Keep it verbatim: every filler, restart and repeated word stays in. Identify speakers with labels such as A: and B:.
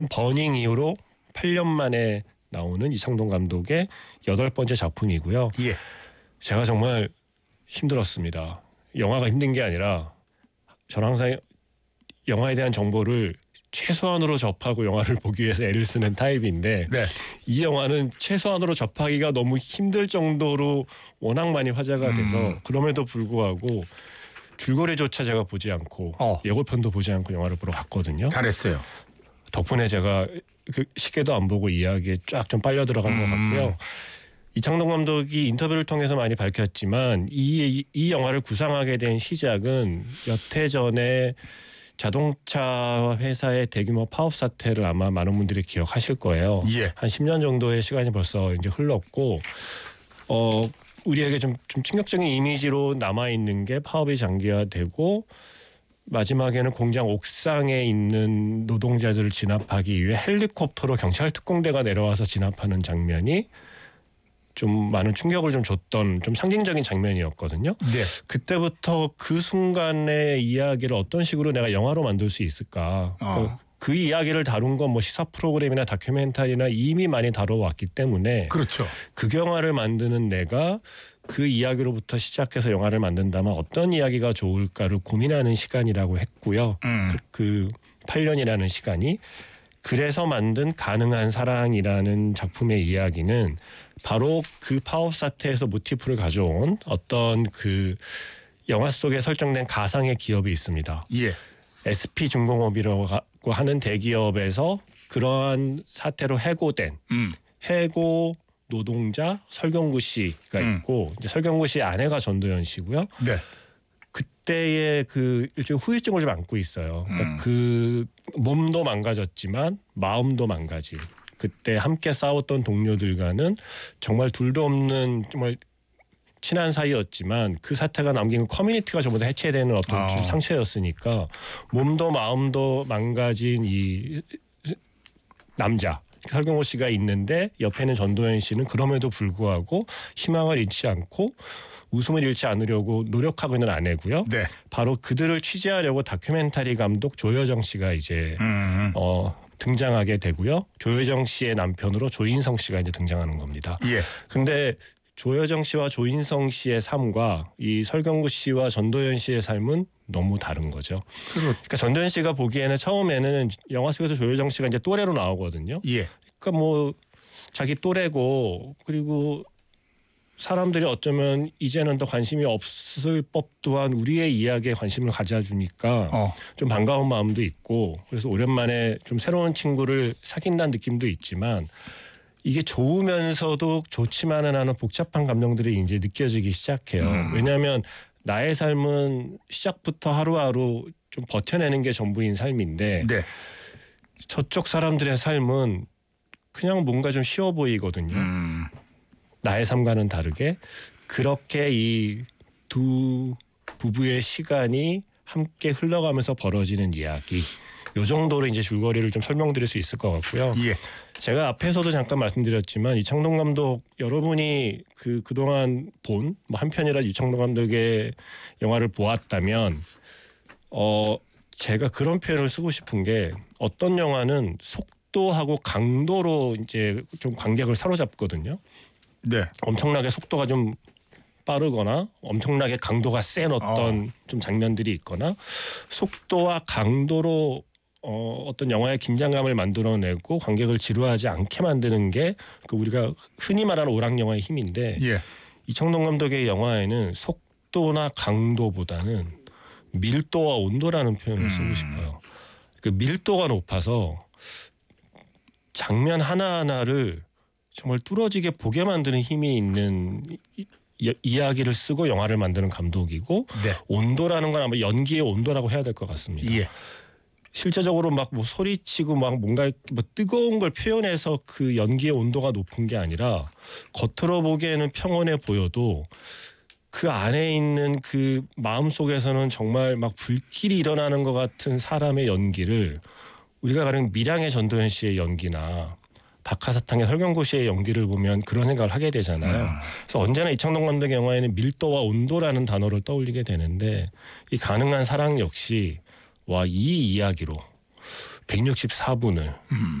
A: 버닝 이후로 팔 년 만에 나오는 이창동 감독의 여덟 번째 작품이고요.
B: 예.
A: 제가 정말 힘들었습니다. 영화가 힘든 게 아니라 저는 항상 영화에 대한 정보를 최소한으로 접하고 영화를 보기 위해서 애를 쓰는 타입인데
B: 네.
A: 이 영화는 최소한으로 접하기가 너무 힘들 정도로 워낙 많이 화제가 돼서
B: 음.
A: 그럼에도 불구하고 줄거리조차 제가 보지 않고
B: 어.
A: 예고편도 보지 않고 영화를 보러 갔거든요.
B: 잘했어요.
A: 덕분에 제가 그 시계도 안 보고 이야기에 쫙 좀 빨려 들어간 음. 것 같고요. 이창동 감독이 인터뷰를 통해서 많이 밝혔지만 이, 이 영화를 구상하게 된 시작은 몇 해 전에 자동차 회사의 대규모 파업 사태를 아마 많은 분들이 기억하실 거예요.
B: 예.
A: 한 십 년 정도의 시간이 벌써 이제 흘렀고 어, 우리에게 좀, 좀 충격적인 이미지로 남아있는 게 파업이 장기화되고 마지막에는 공장 옥상에 있는 노동자들을 진압하기 위해 헬리콥터로 경찰 특공대가 내려와서 진압하는 장면이 좀 많은 충격을 좀 줬던 좀 상징적인 장면이었거든요.
B: 네.
A: 그때부터 그 순간의 이야기를 어떤 식으로 내가 영화로 만들 수 있을까.
B: 어.
A: 그, 그 이야기를 다룬 건 뭐 시사 프로그램이나 다큐멘터리나 이미 많이 다뤄왔기 때문에
B: 그렇죠.
A: 그 영화를 만드는 내가 그 이야기로부터 시작해서 영화를 만든다면 어떤 이야기가 좋을까를 고민하는 시간이라고 했고요.
B: 음.
A: 그, 그 팔 년이라는 시간이. 그래서 만든 가능한 사랑이라는 작품의 이야기는 바로 그 파업 사태에서 모티프를 가져온 어떤 그 영화 속에 설정된 가상의 기업이 있습니다.
B: 예.
A: 에스피중공업이라고 하는 대기업에서 그러한 사태로 해고된
B: 음.
A: 해고 노동자 설경구 씨가
B: 음.
A: 있고 이제 설경구 씨의 아내가 전도연 씨고요.
B: 네.
A: 그때의 그 일종의 후유증을 좀 안고 있어요. 그러니까
B: 음.
A: 그 몸도 망가졌지만 마음도 망가진. 그때 함께 싸웠던 동료들과는 정말 둘도 없는 정말 친한 사이였지만 그 사태가 남긴 커뮤니티가 전부 다 해체되는 어떤
B: 어.
A: 좀 상처였으니까 몸도 마음도 망가진 이 남자 설경호 씨가 있는데 옆에는 전도연 씨는 그럼에도 불구하고 희망을 잃지 않고 웃음을 잃지 않으려고 노력하고 있는 아내고요.
B: 네.
A: 바로 그들을 취재하려고 다큐멘터리 감독 조여정 씨가 이제
B: 음.
A: 어, 등장하게 되고요. 조여정 씨의 남편으로 조인성 씨가 이제 등장하는 겁니다.
B: 예.
A: 근데 조여정 씨와 조인성 씨의 삶과 이 설경구 씨와 전도연 씨의 삶은 너무 다른 거죠. 그러니까 전도연 씨가 보기에는 처음에는 영화 속에서 조여정 씨가 이제 또래로 나오거든요.
B: 예.
A: 그러니까 뭐 자기 또래고 그리고 사람들이 어쩌면 이제는 더 관심이 없을 법도 한 우리의 이야기에 관심을 가져주니까
B: 어.
A: 좀 반가운 마음도 있고 그래서 오랜만에 좀 새로운 친구를 사귄다는 느낌도 있지만 이게 좋으면서도 좋지만은 않은 복잡한 감정들이 이제 느껴지기 시작해요.
B: 음.
A: 왜냐하면 나의 삶은 시작부터 하루하루 좀 버텨내는 게 전부인 삶인데
B: 네.
A: 저쪽 사람들의 삶은 그냥 뭔가 좀 쉬워 보이거든요.
B: 음.
A: 나의 삶과는 다르게 그렇게 이 두 부부의 시간이 함께 흘러가면서 벌어지는 이야기. 요 정도로 이제 줄거리를 좀 설명드릴 수 있을 것 같고요.
B: 예.
A: 제가 앞에서도 잠깐 말씀드렸지만 이창동 감독 여러분이 그 그동안 본 뭐 한 편이라도 이창동 감독의 영화를 보았다면 어 제가 그런 표현을 쓰고 싶은 게 어떤 영화는 속도하고 강도로 이제 좀 관객을 사로잡거든요.
B: 네.
A: 엄청나게 속도가 좀 빠르거나 엄청나게 강도가 센 어떤
B: 어.
A: 좀 장면들이 있거나 속도와 강도로 어, 어떤 영화의 긴장감을 만들어내고 관객을 지루하지 않게 만드는 게 그 우리가 흔히 말하는 오락 영화의 힘인데
B: 예.
A: 이창동 감독의 영화에는 속도나 강도보다는 밀도와 온도라는 표현을 쓰고
B: 음.
A: 싶어요. 그 밀도가 높아서 장면 하나하나를 정말 뚫어지게 보게 만드는 힘이 있는 이, 이, 이야기를 쓰고 영화를 만드는 감독이고
B: 네.
A: 온도라는 건 아마 연기의 온도라고 해야 될 것 같습니다.
B: 예.
A: 실제적으로 막 뭐 소리치고 막 뭔가 뭐 뜨거운 걸 표현해서 그 연기의 온도가 높은 게 아니라 겉으로 보기에는 평온해 보여도 그 안에 있는 그 마음 속에서는 정말 막 불길이 일어나는 것 같은 사람의 연기를 우리가 가령 밀양의 전도연 씨의 연기나 박하사탕의 설경구 씨의 연기를 보면 그런 생각을 하게 되잖아요.
B: 음.
A: 그래서 언제나 이창동 감독의 영화에는 밀도와 온도라는 단어를 떠올리게 되는데 이 가능한 사랑 역시 와, 이 이야기로 백육십사 분을